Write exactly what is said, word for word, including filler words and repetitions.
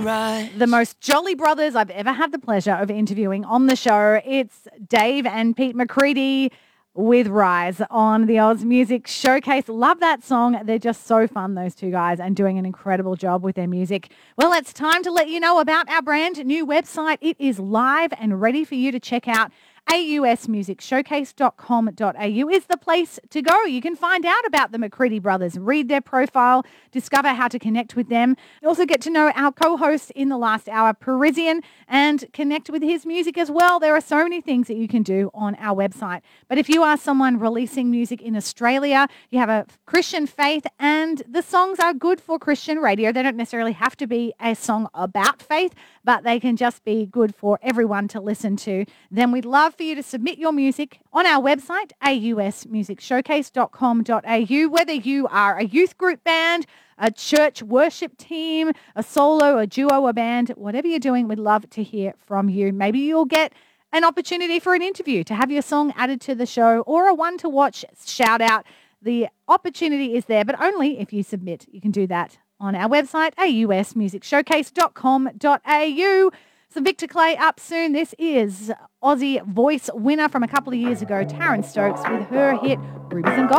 sunrise. The most jolly brothers I've ever had the pleasure of interviewing on the show. It's Dave and Pete McCready with Rise on the Oz Music Showcase. Love that song. They're just so fun, those two guys, and doing an incredible job with their music. Well, it's time to let you know about our brand new website. It is live and ready for you to check out. A U S music showcase dot com dot a u is the place to go. You can find out about the McCready brothers, read their profile, discover how to connect with them. You also get to know our co-host in the last hour, Parisian, and connect with his music as well. There are so many things that you can do on our website. But if you are someone releasing music in Australia, you have a Christian faith, and the songs are good for Christian radio. They don't necessarily have to be a song about faith, but they can just be good for everyone to listen to. Then we'd love for you to submit your music on our website, A U S music showcase dot com dot a u. Whether you are a youth group band, a church worship team, a solo, a duo, a band, whatever you're doing, we'd love to hear from you. Maybe you'll get an opportunity for an interview, to have your song added to the show, or a one to watch shout out. The opportunity is there, but only if you submit. You can do that on our website, A U S music showcase dot com dot a u. Some Victor Clay up soon. This is Aussie Voice winner from a couple of years ago, Taryn Stokes, with her hit Rubies and Gold.